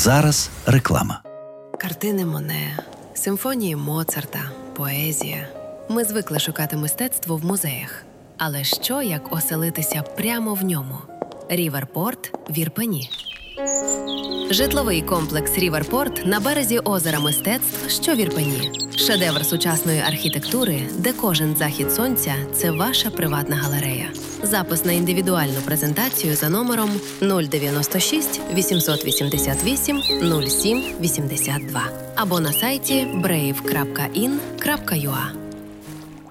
зараз реклама. Картини Моне, симфонії Моцарта, поезія. Ми звикли шукати мистецтво в музеях. Але що, як оселитися прямо в ньому? Ріверпорт в Ірпені. Житловий комплекс «Ріверпорт» на березі озера мистецтв, що в Ірпені. Шедевр сучасної архітектури, де кожен захід сонця – це ваша приватна галерея. Запис на індивідуальну презентацію за номером 096 888 07 82 або на сайті brave.in.ua.